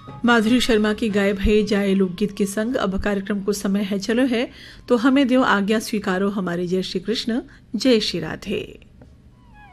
माधुरी शर्मा की गाए भये जाए लोकगीत के संग अब कार्यक्रम को समय है चलो है तो हमें दो आज्ञा स्वीकारो हमारे जय श्री कृष्ण जय श्री राधे।